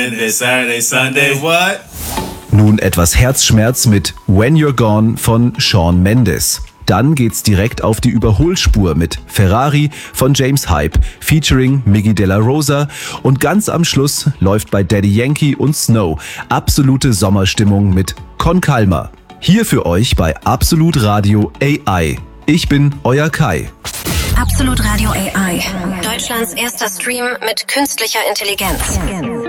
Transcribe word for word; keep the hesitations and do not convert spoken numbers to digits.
Saturday, Sunday, what? Nun etwas Herzschmerz mit When You're Gone von Shawn Mendes. Dann geht's direkt auf die Überholspur mit Ferrari von James Hype featuring Miggy De La Rosa und ganz am Schluss läuft bei Daddy Yankee und Snow absolute Sommerstimmung mit Con Calma. Hier für euch bei Absolut Radio A I. Ich bin euer Kai. Absolut Radio A I. Deutschlands erster Stream mit künstlicher Intelligenz.